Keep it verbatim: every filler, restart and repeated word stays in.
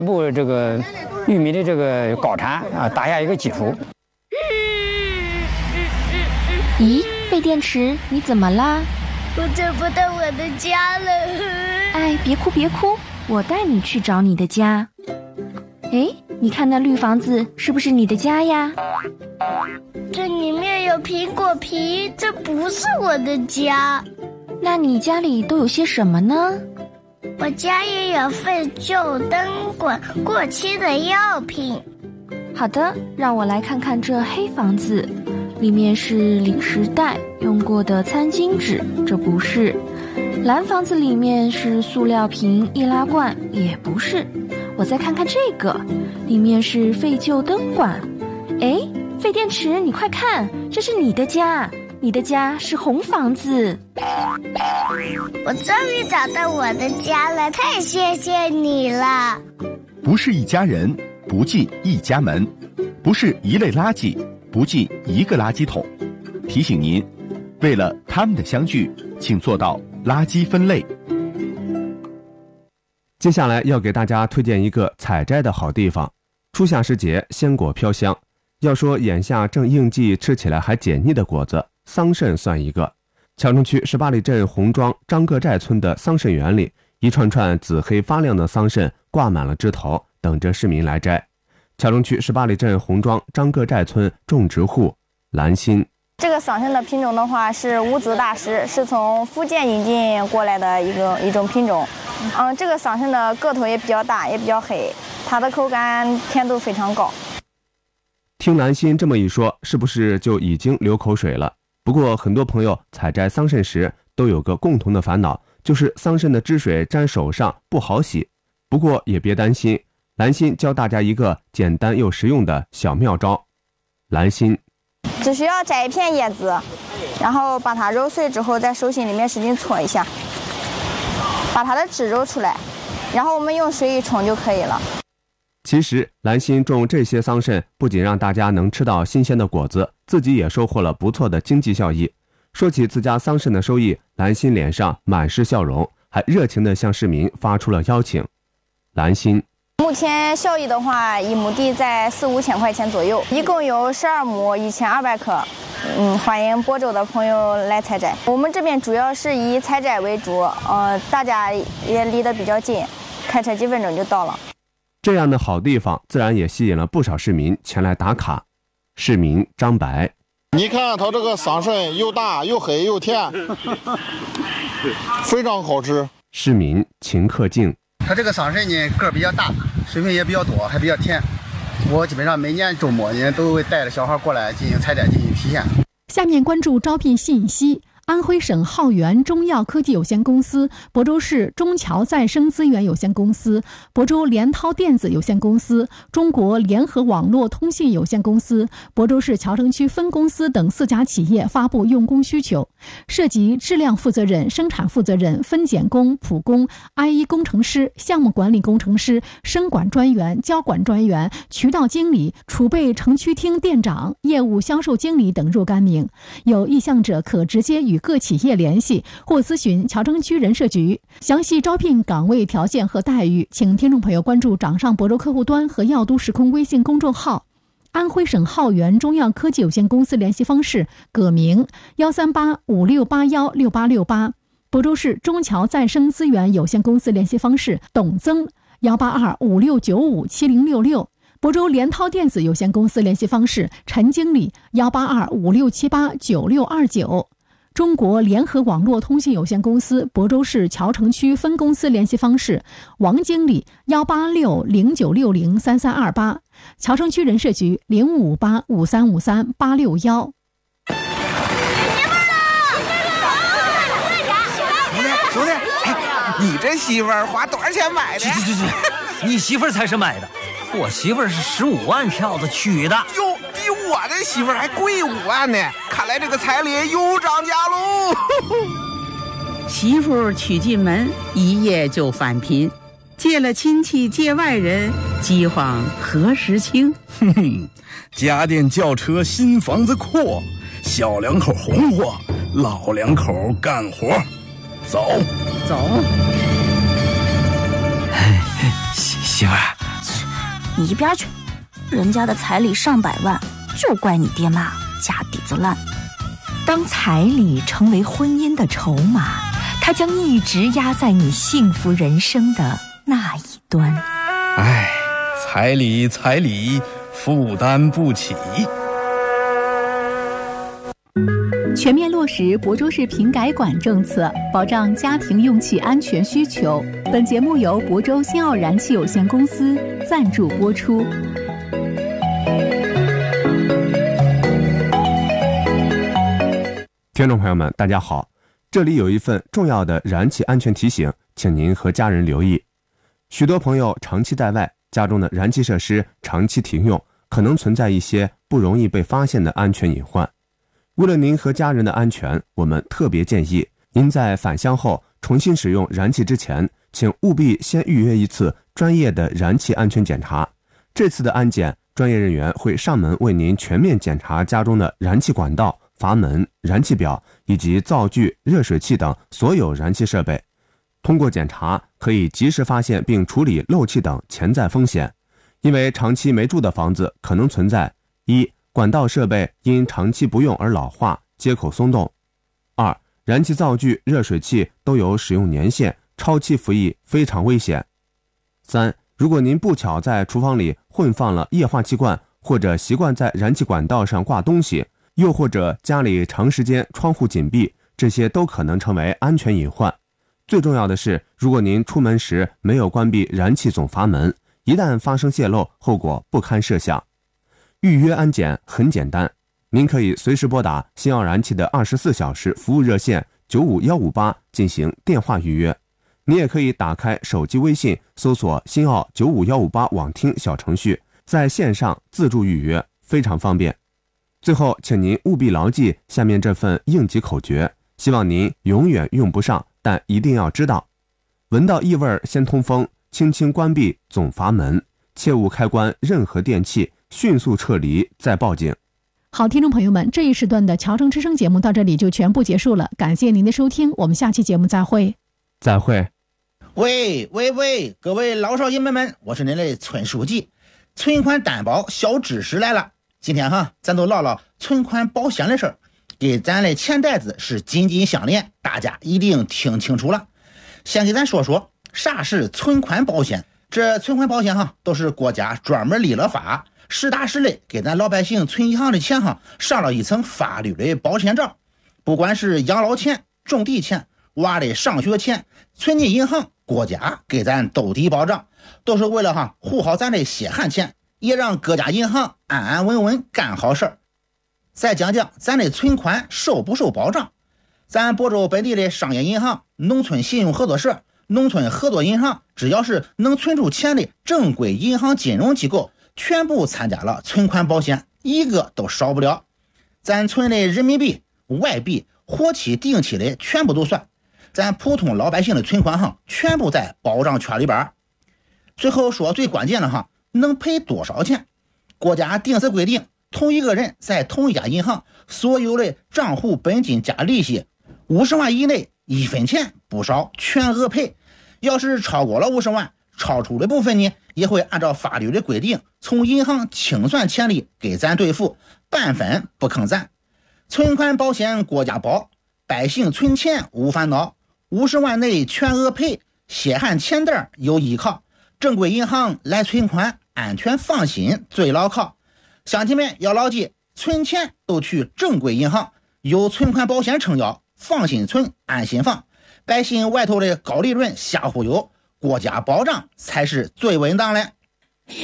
部这个玉米的这个高产啊，打下一个基础。 咦，废电池，你怎么啦？ 我找不到我的家了。 哎，别哭别哭，我带你去找你的家。哎，你看那绿房子是不是你的家呀？ 这里面有苹果皮，这不是我的家。 那你家里都有些什么呢？ 我家也有废旧灯管、过期的药品。 好的，让我来看看这黑房子，里面是零食袋、用过的餐巾纸，这不是。蓝房子里面是塑料瓶、易拉罐，也不是。我再看看这个，里面是废旧灯管。哎，废电池，你快看，这是你的家，你的家是红房子。 我终于找到我的家了，太谢谢你了。 不是一家人，不进一家门；不是一类垃圾，不进一个垃圾桶。提醒您，为了他们的相聚，请做到垃圾分类。 接下来要给大家推荐一个采摘的好地方。初夏时节，鲜果飘香。要说眼下正应季，吃起来还解腻的果子，桑葚算一个。谯城区十八里镇红庄张各寨村的桑葚园里，一串串紫黑发亮的桑葚挂满了枝头，等着市民来摘。谯城区十八里镇红庄张各寨村种植户兰心。 这个桑葚的品种的话是无籽大师，是从福建引进过来的一个一种品种。嗯，这个桑葚的个头也比较大，也比较黑，它的口感甜度非常高。 听兰心这么一说，是不是就已经流口水了？不过很多朋友采摘桑葚时都有个共同的烦恼，就是桑葚的汁水沾手上不好洗。不过也别担心，兰心教大家一个简单又实用的小妙招。兰心只需要摘一片叶子，然后把它揉碎之后，在手心里面使劲搓一下，把它的汁揉出来，然后我们用水一冲就可以了。 其实兰心种这些桑葚不仅让大家能吃到新鲜的果子，自己也收获了不错的经济效益。说起自家桑葚的收益，兰心脸上满是笑容，还热情地向市民发出了邀请。兰心目前效益的话，一亩地在四五千块钱左右，一共有十二亩，一千二百棵。嗯，欢迎播州的朋友来采摘。我们这边主要是以采摘为主，呃，大家也离得比较近，开车几分钟就到了。 这样的好地方，自然也吸引了不少市民前来打卡。市民张白， 你看它这个桑葚又大又黑又甜，非常好吃。 市民秦克静， 它这个桑葚呢个儿比较大，水分也比较多，还比较甜。我基本上每年周末呢都会带着小孩过来进行采摘，进行体验。 下面关注招聘信息。安徽省浩源中药科技有限公司、亳州市中侨再生资源有限公司、亳州联涛电子有限公司、中国联合网络通信有限公司、亳州市谯城区分公司等四家企业发布用工需求，涉及质量负责人、生产负责人、分拣工、普工、I 一 工程师、项目管理工程师、生管专员、交管专员、渠道经理、储备城区厅店长、业务销售经理等若干名。有意向者可直接与各企业联系或咨询谯城区人社局。详细招聘岗位条件和待遇，请听众朋友关注掌上亳州客户端和药都时空微信公众号。安徽省浩源中药科技有限公司联系方式：葛明幺三八五六八幺六八六八。亳州市中侨再生资源有限公司联系方式：董增幺八二五六九五七零六六。亳州联涛电子有限公司联系方式：陈经理幺八二五六七八九六二九。中国联合网络通信有限公司亳州市谯城区分公司联系方式：王经理幺八六零九六零三三二八。谯城区人社局零五八五三五三八六幺。 兄弟，哎，你这媳妇儿花多少钱买的？ 去去去去，你媳妇儿才是买的，我媳妇儿是十五万票子娶的。 哟，比我的媳妇儿还贵五万呢！看来这个彩礼又涨价喽。 媳妇娶进门，一夜就返贫，借了亲戚借外人，饥荒何时清？ 哼哼，家电轿车新房子阔，小两口红火，老两口干活。走走。 媳媳妇儿， 你一边去，人家的彩礼上百万，就怪你爹妈家底子烂。 当彩礼成为婚姻的筹码，它将一直压在你幸福人生的那一端。 唉，彩礼彩礼，负担不起。 全面落实亳州市平改管政策，保障家庭用气安全需求。本节目由亳州新奥燃气有限公司赞助播出。 听众朋友们，大家好，这里有一份重要的燃气安全提醒，请您和家人留意。许多朋友长期在外，家中的燃气设施长期停用，可能存在一些不容易被发现的安全隐患。为了您和家人的安全，我们特别建议您在返乡后重新使用燃气之前，请务必先预约一次专业的燃气安全检查。这次的安检，专业人员会上门为您全面检查家中的燃气管道、阀门、燃气表以及灶具、热水器等所有燃气设备。通过检查，可以及时发现并处理漏气等潜在风险。因为长期没住的房子可能存在：一、管道设备因长期不用而老化，接口松动；二、燃气灶具、热水器都有使用年限，超期服役非常危险；三、如果您不巧在厨房里混放了液化气罐，或者习惯在燃气管道上挂东西，又或者家里长时间窗户紧闭，这些都可能成为安全隐患。最重要的是，如果您出门时没有关闭燃气总阀门，一旦发生泄漏，后果不堪设想。预约安检很简单，您可以随时拨打新奥燃气的二十四小时服务热线九五一五八进行电话预约。你也可以打开手机微信，搜索新奥九五一五八网听小程序，在线上自助预约，非常方便。最后，请您务必牢记下面这份应急口诀，希望您永远用不上，但一定要知道：闻到异味先通风，轻轻关闭总阀门，切勿开关任何电器，迅速撤离再报警。 好，听众朋友们，这一时段的侨城之声节目到这里就全部结束了，感谢您的收听，我们下期节目再会。 再会。 喂喂喂，各位老少爷们们，我是您的村书记。存款担保小知识来了，今天哈，咱都唠唠存款保险的事儿，给咱的钱袋子是紧紧相连，大家一定听清楚了。先给咱说说啥是存款保险。这存款保险哈，都是国家专门立了法，实打实的给咱老百姓存银行的钱哈，上了一层法律的保险罩。不管是养老钱、种地钱、娃的上学钱，存进银行，国家给咱兜底保障，都是为了哈护好咱的血汗钱，也让各家银行安安稳稳干好事儿。再讲讲咱的存款受不受保障。咱亳州本地的商业银行、农村信用合作社、农村合作银行，只要是能存出钱的正规银行金融机构，全部参加了存款保险，一个都少不了。咱存的人民币、外币、活期、定期的全部都算，咱普通老百姓的存款哈，全部在保障圈里边。最后说最关键的哈，能赔多少钱？国家定时规定，同一个人在同一家银行所有的账户本金加利息五十万以内，一分钱不少，全额赔。要是超过了五十万，超出的部分呢，也会按照法律的规定，从银行清算钱利给咱兑付，半分不坑咱。存款保险国家保，百姓存钱无烦恼，五十万内全额赔，血汗钱袋有依靠，正规银行来存款，安全放心最牢靠。乡亲们要牢记，存钱都去正规银行，有存款保险撑腰，放心存，安心放。百姓外头的高利润瞎忽悠，国家保障才是最稳当的。